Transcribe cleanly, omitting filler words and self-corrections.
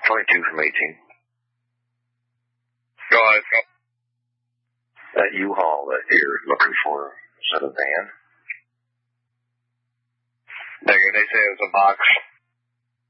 22 from 18. Go ahead. That U-Haul that you're looking for, is that a van? They say it was a box.